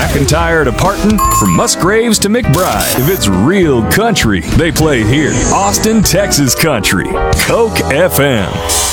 and tired of parting? From Musgraves to McBride, if it's real country, they play here. Austin, Texas country. Coke FM.